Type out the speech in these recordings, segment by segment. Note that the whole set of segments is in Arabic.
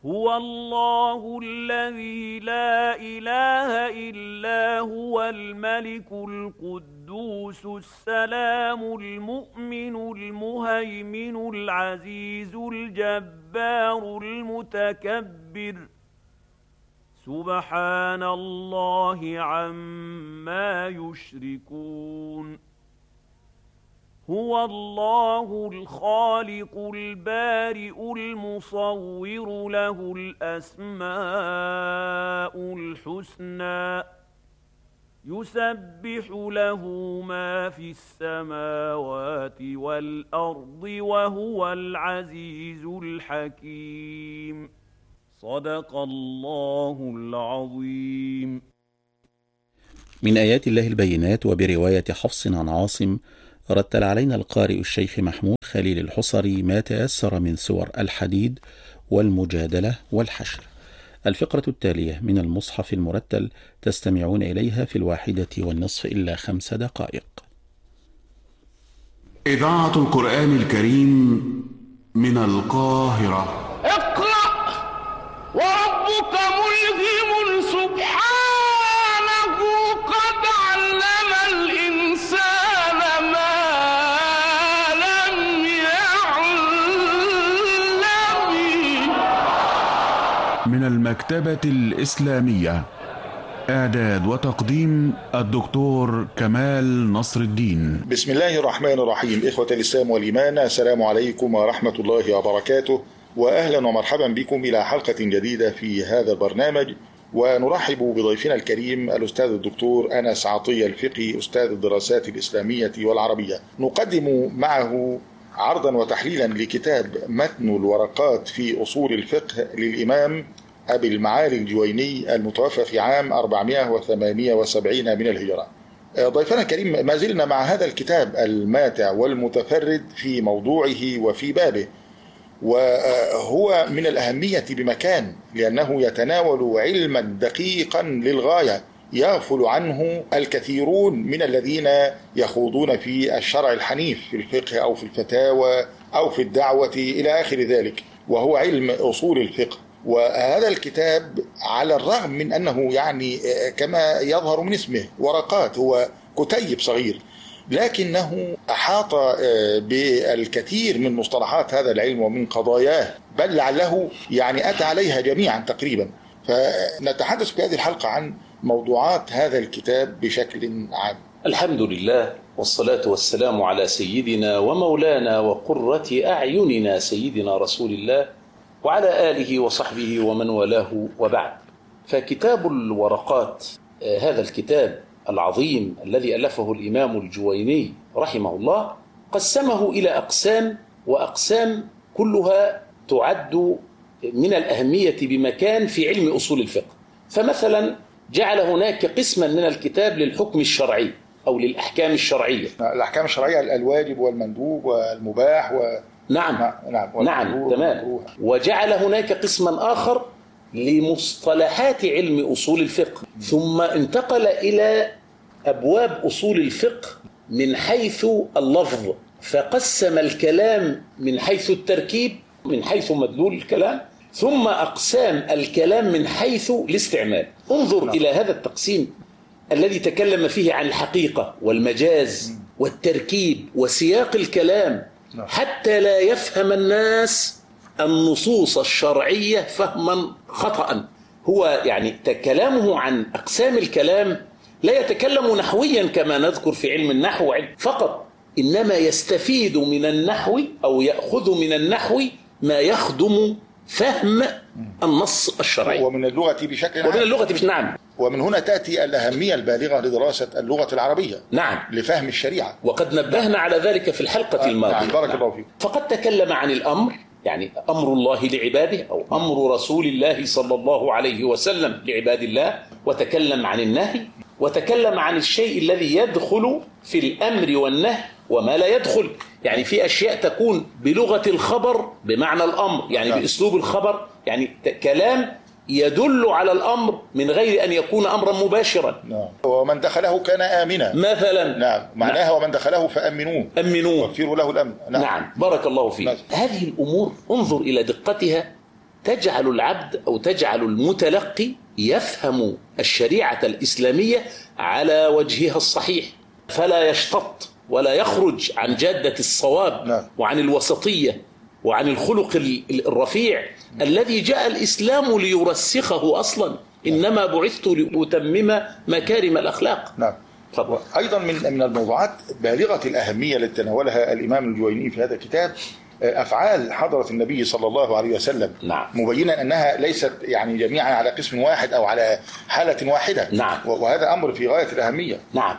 هو الله الذي لا إله إلا هو الملك القدوس السلام المؤمن المهيمن العزيز الجبار المتكبر سبحان الله عما يشركون هو الله الخالق البارئ المصور له الأسماء الحسنى يسبح له ما في السماوات والأرض وهو العزيز الحكيم صدق الله العظيم. من آيات الله البينات وبرواية حفص عن عاصم رتل علينا القارئ الشيخ محمود خليل الحصري ما تيسر من سور الحديد والمجادلة والحشر. الفقرة التالية من المصحف المرتل تستمعون إليها في 1:05 دقائق. إذاعة القرآن الكريم من القاهرة. اقرأ وربك ملهم سبحانه قد علم الإنسان ما لم يعلم. من المكتبة الإسلامية، إعداد وتقديم الدكتور كمال نصر الدين. بسم الله الرحمن الرحيم. إخوة الإسلام والإيمان، السلام عليكم ورحمة الله وبركاته، وأهلا ومرحبا بكم إلى حلقة جديدة في هذا البرنامج. ونرحب بضيفنا الكريم الأستاذ الدكتور أنس عطية الفقي، أستاذ الدراسات الإسلامية والعربية. نقدم معه عرضا وتحليلا لكتاب متن الورقات في أصول الفقه للإمام أبي المعالي الجويني المتوفى في عام 478 من الهجرة. ضيفنا الكريم، ما زلنا مع هذا الكتاب الماتع والمتفرد في موضوعه وفي بابه، وهو من الأهمية بمكان لأنه يتناول علما دقيقا للغاية يغفل عنه الكثيرون من الذين يخوضون في الشرع الحنيف في الفقه أو في الفتاوى أو في الدعوة إلى آخر ذلك، وهو علم أصول الفقه. وهذا الكتاب على الرغم من أنه يعني كما يظهر من اسمه ورقات، هو كتيب صغير، لكنه أحاط بالكثير من مصطلحات هذا العلم ومن قضاياه، بل لعله يعني أتى عليها جميعا تقريبا. فنتحدث في هذه الحلقة عن موضوعات هذا الكتاب بشكل عام. الحمد لله والصلاة والسلام على سيدنا ومولانا وقرة أعيننا سيدنا رسول الله وعلى آله وصحبه ومن والاه، وبعد. فكتاب الورقات، هذا الكتاب العظيم الذي ألفه الإمام الجويني رحمه الله، قسمه إلى أقسام، وأقسام كلها تعد من الأهمية بمكان في علم أصول الفقه. فمثلا جعل هناك قسما من الكتاب للحكم الشرعي أو للأحكام الشرعية. الأحكام الشرعية الواجب والمندوب والمباح نعم تمام. وجعل هناك قسما آخر لمصطلحات علم أصول الفقه، ثم انتقل إلى أبواب أصول الفقه من حيث اللفظ، فقسم الكلام من حيث التركيب، من حيث مدلول الكلام، ثم أقسام الكلام من حيث الاستعمال. انظر إلى هذا التقسيم الذي تكلم فيه عن الحقيقة والمجاز والتركيب وسياق الكلام، حتى لا يفهم الناس النصوص الشرعية فهما خطأ. هو يعني كلامه عن أقسام الكلام لا يتكلم نحويا كما نذكر في علم النحو فقط، إنما يستفيد من النحو أو يأخذ من النحو ما يخدم فهم النص الشرعي ومن اللغة بشكل عام. ومن اللغة نعم. ومن هنا تأتي الأهمية البالغة لدراسة اللغة العربية، نعم، لفهم الشريعة، وقد نبهنا على ذلك في الحلقة الماضية. نعم. بارك الله فيك. فقد تكلم عن الأمر، يعني أمر الله لعباده أو أمر رسول الله صلى الله عليه وسلم لعباد الله، وتكلم عن النهي، وتكلم عن الشيء الذي يدخل في الأمر والنهي وما لا يدخل. يعني في أشياء تكون بلغة الخبر بمعنى الأمر، يعني بأسلوب الخبر، يعني كلام يدل على الأمر من غير أن يكون أمرا مباشرا. نعم. ومن دخله كان آمنا مثلا. نعم، معناها ومن دخله فأمنوه أمنوه وفروا له الأمن. نعم. بارك الله فيك. هذه الأمور انظر إلى دقتها تجعل العبد أو تجعل المتلقي يفهم الشريعة الإسلامية على وجهها الصحيح، فلا يشتط ولا يخرج عن جادة الصواب وعن الوسطية وعن الخلق الرفيع الذي جاء الإسلام ليرسخه أصلا. إنما بعثت لأتمم مكارم الأخلاق. نعم. أيضا من الموضوعات بالغة الأهمية التي تناولها الإمام الجويني في هذا الكتاب أفعال حضرة النبي صلى الله عليه وسلم. نعم. مبينا أنها ليست يعني جميعا على قسم واحد أو على حالة واحدة. نعم. وهذا أمر في غاية الأهمية. نعم.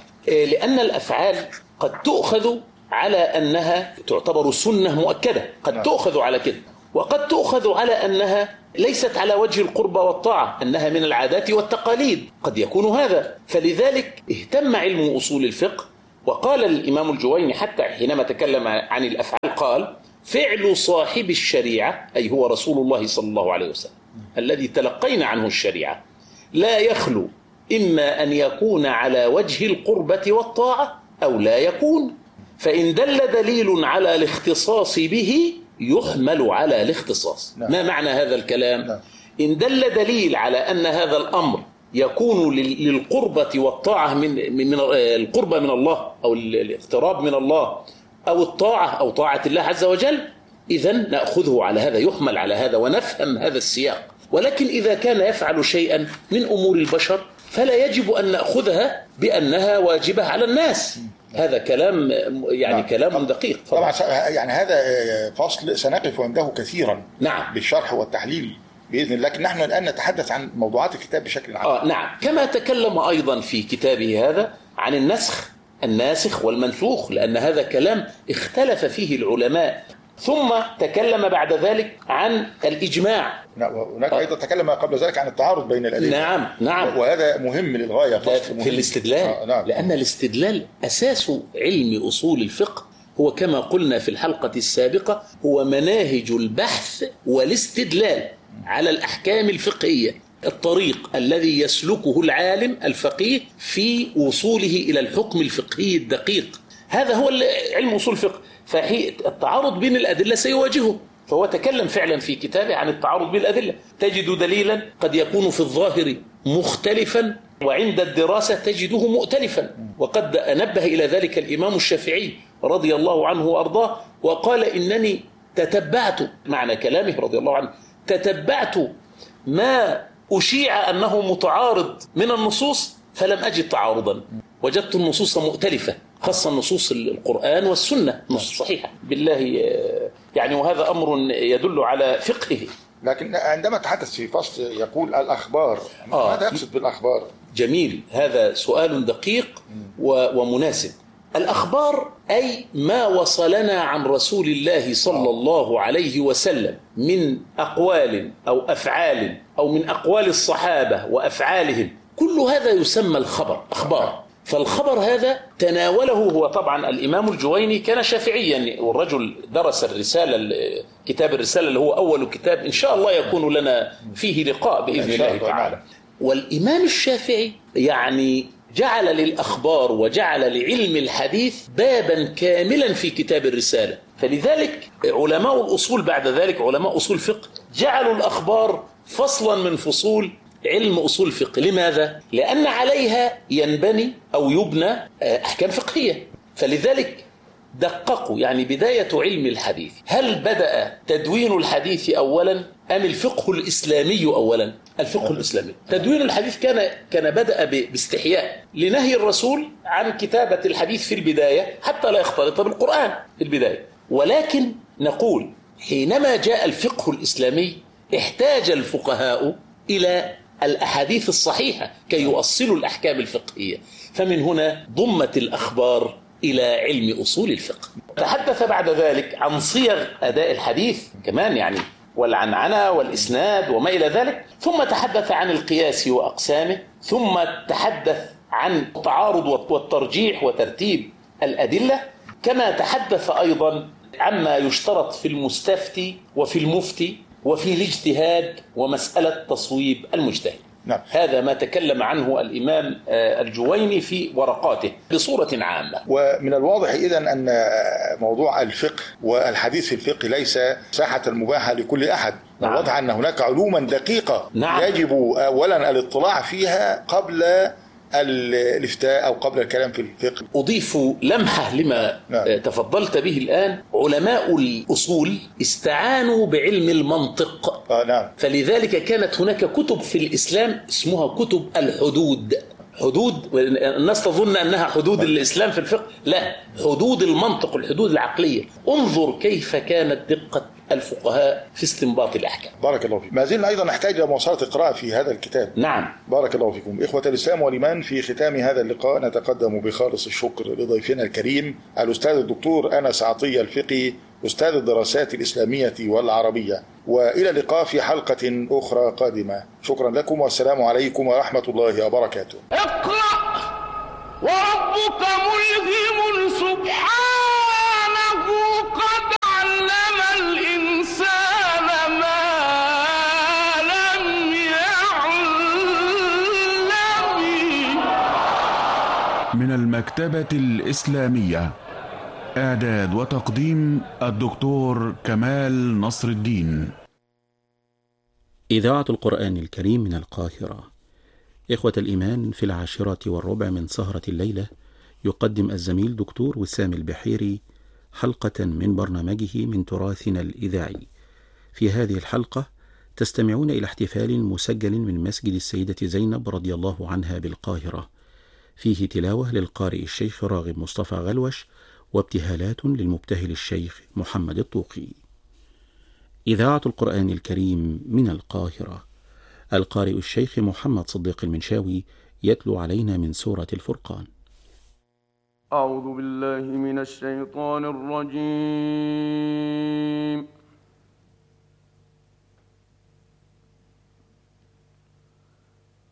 لأن الأفعال قد تؤخذ على أنها تعتبر سنة مؤكدة، قد تؤخذ على كده، وقد تؤخذ على أنها ليست على وجه القربة والطاعة، أنها من العادات والتقاليد، قد يكون هذا. فلذلك اهتم علم أصول الفقه، وقال الإمام الجويني حتى حينما تكلم عن الأفعال قال: فعل صاحب الشريعة، أي هو رسول الله صلى الله عليه وسلم الذي تلقينا عنه الشريعة، لا يخلو إما أن يكون على وجه القربة والطاعة أو لا يكون، فإن دل دليل على الاختصاص به يحمل على الاختصاص. ما معنى هذا الكلام؟ إن دل دليل على أن هذا الأمر يكون للقربة والطاعة من القربة من الله أو الاقتراب من الله أو الطاعة أو طاعة الله عز وجل، إذن نأخذه على هذا، يحمل على هذا ونفهم هذا السياق. ولكن إذا كان يفعل شيئا من أمور البشر فلا يجب أن نأخذها بأنها واجبة على الناس. هذا كلام يعني كلام دقيق. طبعا يعني هذا فصل سنقف عنده كثيرا. نعم. بالشرح والتحليل بإذن الله، لكن نحن الآن نتحدث عن موضوعات الكتاب بشكل عام. نعم. كما تكلم أيضا في كتابه هذا عن الناسخ والمنسوخ، لأن هذا كلام اختلف فيه العلماء. ثم تكلم بعد ذلك عن الإجماع. هناك أيضا تكلم قبل ذلك عن التعارض بين الأدلة. نعم. وهذا مهم للغاية في الاستدلال. لأن الاستدلال أساس علم أصول الفقه، هو كما قلنا في الحلقة السابقة هو مناهج البحث والاستدلال على الأحكام الفقهية، الطريق الذي يسلكه العالم الفقيه في وصوله إلى الحكم الفقهي الدقيق. هذا هو علم أصول الفقه. فالتعارض بين الأدلة سيواجهه، فهو تكلم فعلا في كتابه عن التعارض بين الأدلة. تجد دليلا قد يكون في الظاهر مختلفا وعند الدراسة تجده مؤتلفا، وقد نبه إلى ذلك الإمام الشافعي رضي الله عنه وأرضاه وقال: إنني تتبعت، معنى كلامه رضي الله عنه، تتبعت ما أشيع أنه متعارض من النصوص فلم أجد تعارضا، وجدت النصوص مؤتلفة، خاصة نصوص القرآن والسنة، نصوص صحيحة بالله يعني، وهذا أمر يدل على فقهه. لكن عندما تحدث في فصل يقول الأخبار، ماذا يقصد بالأخبار؟ جميل، هذا سؤال دقيق ومناسب. الأخبار أي ما وصلنا عن رسول الله صلى الله عليه وسلم من أقوال أو أفعال أو من أقوال الصحابة وأفعالهم، كل هذا يسمى الخبر، أخبار. فالخبر هذا تناوله هو طبعا الإمام الجويني كان شافعيا، والرجل درس الرسالة، كتاب الرسالة اللي هو أول كتاب إن شاء الله يكون لنا فيه لقاء بإذن الله تعالى. والإمام الشافعي يعني جعل للأخبار وجعل لعلم الحديث بابا كاملا في كتاب الرسالة. فلذلك علماء الأصول بعد ذلك علماء أصول الفقه جعلوا الأخبار فصلا من فصول علم أصول الفقه. لماذا؟ لأن عليها ينبني أو يبنى أحكام فقهية. فلذلك دققوا يعني بداية علم الحديث، هل بدأ تدوين الحديث أولا أم الفقه الإسلامي أولا؟ الفقه الإسلامي. تدوين الحديث كان بدأ باستحياء لنهي الرسول عن كتابة الحديث في البداية حتى لا يختلط بالقرآن في البداية. ولكن نقول حينما جاء الفقه الإسلامي احتاج الفقهاء إلى الأحاديث الصحيحة كي يؤصلوا الأحكام الفقهية، فمن هنا ضمت الأخبار إلى علم أصول الفقه. تحدث بعد ذلك عن صيغ أداء الحديث كمان يعني، والعنعنة والإسناد وما إلى ذلك، ثم تحدث عن القياس وأقسامه، ثم تحدث عن التعارض والترجيح وترتيب الأدلة، كما تحدث أيضا عما يشترط في المستفتي وفي المفتي وفي الاجتهاد ومسألة تصويب المجتهد. نعم. هذا ما تكلم عنه الإمام الجويني في ورقاته بصورة عامة. ومن الواضح إذن أن موضوع الفقه والحديث في الفقه ليس ساحة المباحة لكل أحد. نعم. واضح أن هناك علوما دقيقة. نعم. يجب أولا الاطلاع فيها قبل الافتاء أو قبل الكلام في الفقه. أضيف لمحة لما تفضلت به الآن. علماء الأصول استعانوا بعلم المنطق. نعم. فلذلك كانت هناك كتب في الإسلام اسمها كتب الحدود. حدود الناس تظن أنها حدود الإسلام في الفقه، لا، حدود المنطق، الحدود العقلية. انظر كيف كانت دقة الفقهاء في استنباط الأحكام. بارك الله فيك. ما زلنا أيضا نحتاج إلى مواصلة القراءة في هذا الكتاب. نعم. بارك الله فيكم. إخوة الإسلام والإيمان، في ختام هذا اللقاء نتقدم بخالص الشكر لضيفنا الكريم الأستاذ الدكتور أنس عطية الفقي، أستاذ الدراسات الإسلامية والعربية، وإلى اللقاء في حلقة أخرى قادمة. شكرا لكم والسلام عليكم ورحمة الله وبركاته. اقرأ وربك ملهم سبحانه قد علم الإنسان ما لم يعلم. من المكتبة الإسلامية، إعداد وتقديم الدكتور كمال نصر الدين. إذاعة القرآن الكريم من القاهرة. إخوة الإيمان، في 10:15 من سهرة الليلة يقدم الزميل دكتور وسام البحيري حلقة من برنامجه من تراثنا الإذاعي. في هذه الحلقة تستمعون إلى احتفال مسجل من مسجد السيدة زينب رضي الله عنها بالقاهرة، فيه تلاوة للقارئ الشيخ راغب مصطفى غلوش وابتهالات للمبتهل الشيخ محمد الطوقي. إذاعة القرآن الكريم من القاهرة. القارئ الشيخ محمد صديق المنشاوي يتلو علينا من سورة الفرقان. أعوذ بالله من الشيطان الرجيم.